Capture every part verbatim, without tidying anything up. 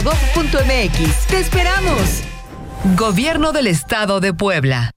gov punto m x. ¡Te esperamos! Gobierno del Estado de Puebla.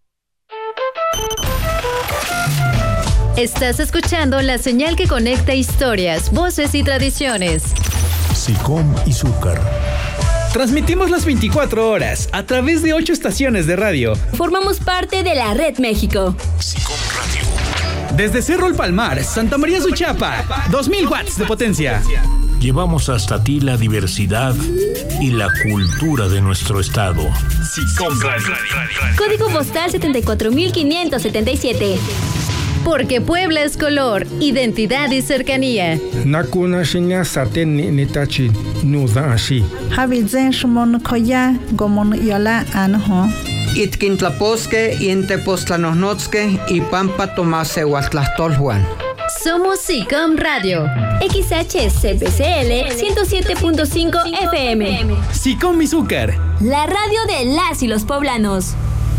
Estás escuchando la señal que conecta historias, voces y tradiciones. SICOM Izúcar. Transmitimos las veinticuatro horas a través de ocho estaciones de radio. Formamos parte de la Red México. SICOM Radio. Desde Cerro El Palmar, Santa María Suchapa, dos mil watts de potencia. Llevamos hasta ti la diversidad y la cultura de nuestro estado. SICOM Radio. Código postal setenta y cuatro mil quinientos setenta y siete. Porque Puebla es color, identidad y cercanía. Nakuna shinya saten ni nitachi nuda ashi. Habizen shmon koya gomon yola anho. Itkintlaposque, Intepostlanosnotzque y Pampa Tomase Huatlastolhuan. Somos SICOM Radio. X H C P C L ciento siete punto cinco F M. SICOM Izúcar. La radio de las y los poblanos.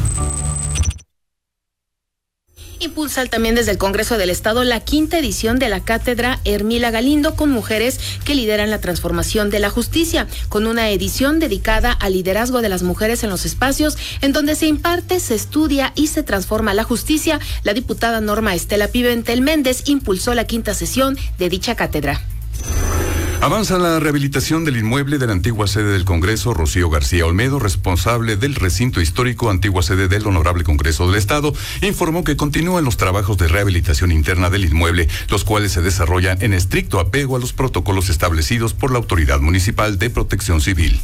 Impulsan también desde el Congreso del Estado la quinta edición de la Cátedra Hermila Galindo con mujeres que lideran la transformación de la justicia, con una edición dedicada al liderazgo de las mujeres en los espacios en donde se imparte, se estudia y se transforma la justicia. La diputada Norma Estela Pimentel Méndez impulsó la quinta sesión de dicha cátedra. Avanza la rehabilitación del inmueble de la antigua sede del Congreso. Rocío García Olmedo, responsable del recinto histórico, antigua sede del Honorable Congreso del Estado, informó que continúan los trabajos de rehabilitación interna del inmueble, los cuales se desarrollan en estricto apego a los protocolos establecidos por la Autoridad Municipal de Protección Civil.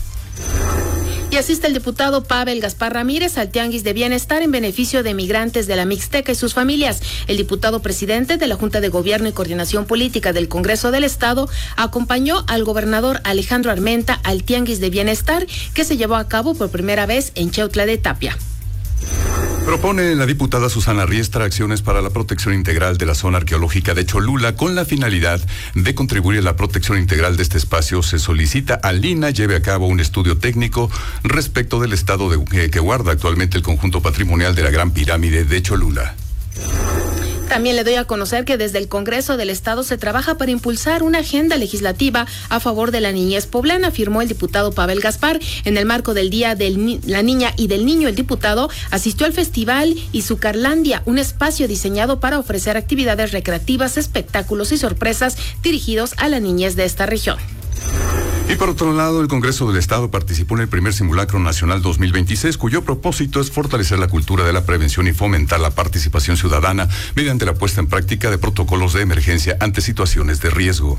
Y asiste el diputado Pavel Gaspar Ramírez al Tianguis de Bienestar en beneficio de migrantes de la Mixteca y sus familias. El diputado presidente de la Junta de Gobierno y Coordinación Política del Congreso del Estado acompañó al gobernador Alejandro Armenta al Tianguis de Bienestar que se llevó a cabo por primera vez en Cheutla de Tapia. Propone la diputada Susana Riestra acciones para la protección integral de la zona arqueológica de Cholula con la finalidad de contribuir a la protección integral de este espacio. Se solicita al I N A lleve a cabo un estudio técnico respecto del estado de, que, que guarda actualmente el conjunto patrimonial de la Gran Pirámide de Cholula. También le doy a conocer que desde el Congreso del Estado se trabaja para impulsar una agenda legislativa a favor de la niñez poblana, afirmó el diputado Pavel Gaspar. En el marco del Día de la Niña y del Niño, el diputado asistió al festival Izucarlandia, un espacio diseñado para ofrecer actividades recreativas, espectáculos y sorpresas dirigidos a la niñez de esta región. Y por otro lado, el Congreso del Estado participó en el primer Simulacro Nacional dos mil veintiséis, cuyo propósito es fortalecer la cultura de la prevención y fomentar la participación ciudadana mediante la puesta en práctica de protocolos de emergencia ante situaciones de riesgo.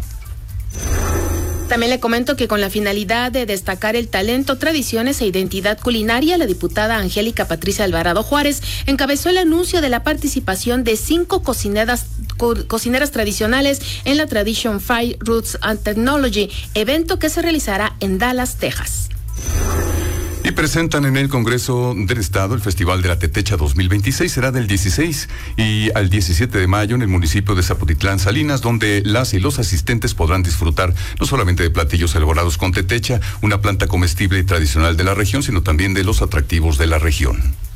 También le comento que con la finalidad de destacar el talento, tradiciones e identidad culinaria, la diputada Angélica Patricia Alvarado Juárez encabezó el anuncio de la participación de cinco cocineras, co- cocineras tradicionales en la Tradition Fire Roots and Technology, evento que se realizará en Dallas, Texas. Y presentan en el Congreso del Estado el Festival de la Tetecha dos mil veintiséis. Será del dieciséis y al diecisiete de mayo en el municipio de Zapotitlán, Salinas, donde las y los asistentes podrán disfrutar no solamente de platillos elaborados con tetecha, una planta comestible y tradicional de la región, sino también de los atractivos de la región.